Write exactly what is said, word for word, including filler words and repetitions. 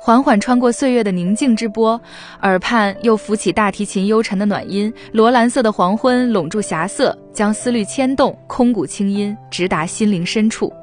缓缓穿过岁月的宁静之波，耳畔又浮起大提琴幽沉的暖音，罗蓝色的黄昏笼住霞色，将思虑牵动，空谷清音直达心灵深处。